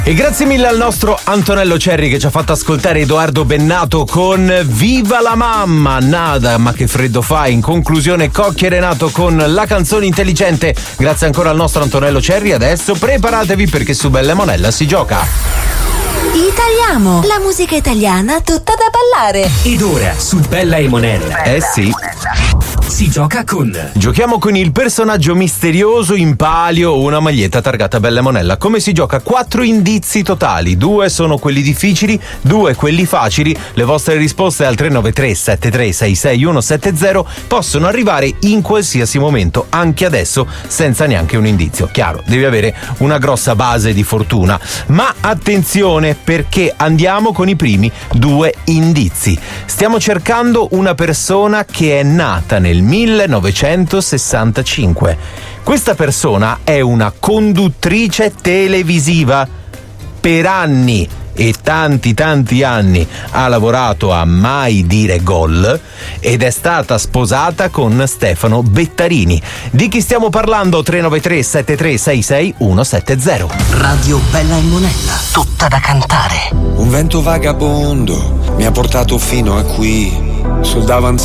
E grazie mille al nostro Antonello Cerri che ci ha fatto ascoltare Edoardo Bennato con Viva la mamma, nada ma che freddo fa. In conclusione Cocchi e Renato con la canzone intelligente. Grazie ancora al nostro Antonello Cerri. Adesso preparatevi perché su Bella e Monella si gioca. Italiamo, la musica italiana tutta da ballare. Ed ora su Bella e Monella. Sì. Si gioca con. Giochiamo con il personaggio misterioso in palio o una maglietta targata Bella e Monella. Come si gioca? 4 indizi totali. 2 sono quelli difficili, 2 quelli facili. Le vostre risposte al 393 7366 170 possono arrivare in qualsiasi momento, anche adesso, senza neanche un indizio. Chiaro, devi avere una grossa base di fortuna. Ma attenzione, perché andiamo con i primi 2 indizi. Stiamo cercando una persona che è nata nel 1965. Questa persona è una conduttrice televisiva. Per anni e tanti anni ha lavorato a Mai Dire Gol ed è stata sposata con Stefano Bettarini. Di chi stiamo parlando? 393 7366 170. Radio Bella e Monella, tutta da cantare. Un vento vagabondo mi ha portato fino a qui sul davanzale